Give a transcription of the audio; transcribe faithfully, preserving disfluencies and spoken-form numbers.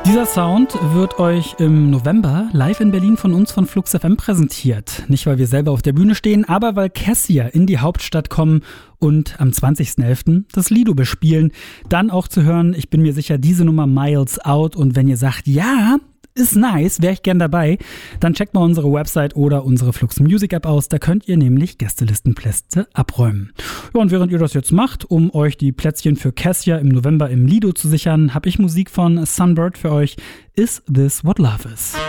Dieser Sound wird euch im November live in Berlin von uns von Flux F M präsentiert. Nicht, weil wir selber auf der Bühne stehen, aber weil Cassia in die Hauptstadt kommen und am zwanzigsten elften das Lido bespielen. Dann auch zu hören, ich bin mir sicher, diese Nummer Miles Out. Und wenn ihr sagt, ja, ist nice, wäre ich gern dabei, dann checkt mal unsere Website oder unsere Flux Music App aus. Da könnt ihr nämlich Gästelistenplätze abräumen. Ja, und während ihr das jetzt macht, um euch die Plätzchen für Cassia im November im Lido zu sichern, habe ich Musik von Sunbird für euch. Is This What Love Is?